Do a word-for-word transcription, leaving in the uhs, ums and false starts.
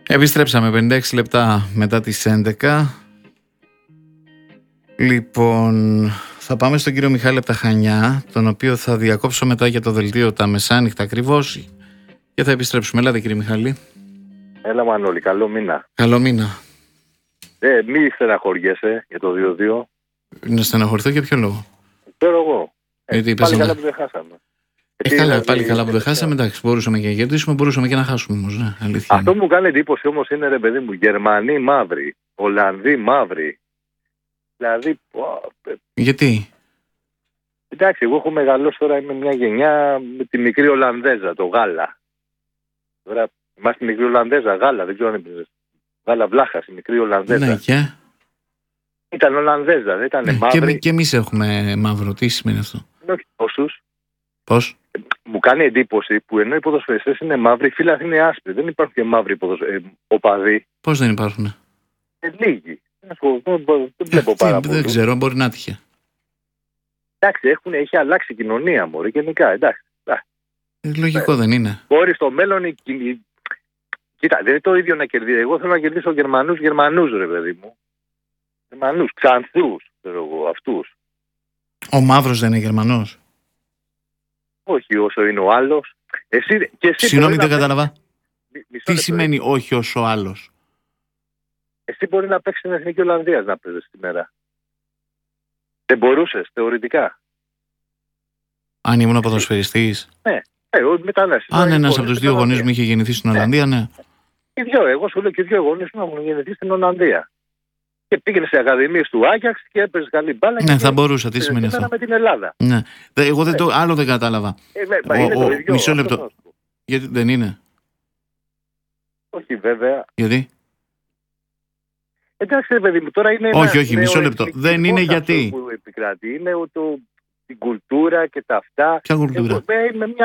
Επιστρέψαμε πενήντα έξι λεπτά μετά τις έντεκα. Λοιπόν, θα πάμε στον κύριο Μιχάλη από τα Χανιά, τον οποίο θα διακόψω μετά για το δελτίο τα μεσάνυχτα ακριβώς και θα επιστρέψουμε. Ελάτε κύριε Μιχάλη. Έλα Μανώλη, καλό μήνα. Καλό μήνα. Ε, μη στεναχωριέσαι για το δύο δύο. Να στεναχωρηθώ για ποιο λόγο? Ξέρω εγώ. Ε, Γιατί πάλι πέσαμε... καλά που δεν χάσαμε. Ε, καλά, δηλαδή, πάλι καλά που δεν χάσαμε. Εντάξει, μπορούσαμε και να κερδίσουμε, μπορούσαμε και να χάσουμε όμως. Ναι, αλήθεια. Αυτό που μου κάνει εντύπωση όμως είναι, ρε παιδί μου, Γερμανοί μαύροι, Ολλανδοί μαύροι. Δηλαδή. Γιατί? Εντάξει, εγώ έχω μεγαλώσει τώρα, είμαι μια γενιά με τη μικρή Ολλανδέζα, το γάλα. Τώρα είμαστε μικρή Ολλανδέζα, γάλα, δεν ξέρω αν είναι. Γάλα βλάχα, η μικρή Ολλανδέζα. Ναι, και. Ήταν Ολλανδέζα, δεν ήταν Ναι, μαύρη. Και, και εμείς έχουμε μαύρο. Τι σημαίνει αυτό? Όχι τόσους. Πώς? Μου κάνει εντύπωση που ενώ οι ποδοσφαιριστές είναι μαύροι, οι φίλαθλοι είναι άσπροι. Δεν υπάρχουν και μαύροι ποδοσ... ε, οπαδοί. Πώς δεν υπάρχουν? Ε, λίγοι. Δεν βλέπω πάρα πολύ. Δεν ξέρω, μπορεί να τύχε. Εντάξει, έχουν, έχει αλλάξει η κοινωνία μωρή γενικά. Εντάξει. Ε, λογικό ε, δεν είναι. Μπορεί στο μέλλον. Η... Κοίτα, δεν είναι το ίδιο να κερδίσει. Εγώ θέλω να κερδίσω Γερμανούς, Γερμανούς ρε παιδί μου. Γερμανούς, ξανθούς, ξέρω εγώ, αυτούς. Ο μαύρος δεν είναι Γερμανός? Όχι όσο είναι ο άλλος. Εσύ, και εσύ Συγγνώμη, δεν να... κατάλαβα. Μισό Τι λεπτό, σημαίνει όχι όσο ο άλλος? Εσύ μπορεί να παίξεις στην Εθνική Ολλανδία να παίζεις τη μέρα. Δεν μπορούσες, θεωρητικά. Αν ήμουν ποδοσφαιριστής. Ναι, ε, μετανάστης. Αν ένας από τους δύο γονείς μου είχε γεννηθεί στην Ολλανδία, ναι. Και δυο, εγώ σου λέω και δύο γονείς μου έχουν γεννηθεί στην Ολλανδία. Και πήγαινε σε ακαδημίες του Άγιαξ και έπαιζε καλή μπάλα. Ναι, θα μπορούσα. Τι σημαίνει αυτό? Με την Ελλάδα. Ναι. Εγώ δεν το, άλλο δεν κατάλαβα. Ε, με, ο, είναι ο, το ίδιο, μισό λεπτό. Γιατί δεν είναι? Όχι, βέβαια. Γιατί? Εντάξει, παιδί μου, τώρα είναι. Όχι, όχι, μισό λεπτό. Δεν είναι γιατί. Που επικρατεί είναι το, την κουλτούρα και τα αυτά. Ποια κουλτούρα? Εγώ, με μια